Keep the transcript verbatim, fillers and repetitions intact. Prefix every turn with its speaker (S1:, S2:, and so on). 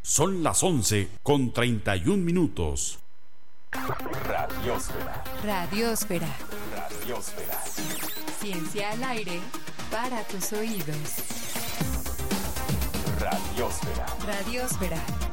S1: Son las once con treinta y un minutos.
S2: Radiosfera.
S3: Radiosfera.
S2: Radiosfera.
S3: Ciencia al aire para tus oídos.
S2: Radiosfera.
S3: Radiosfera.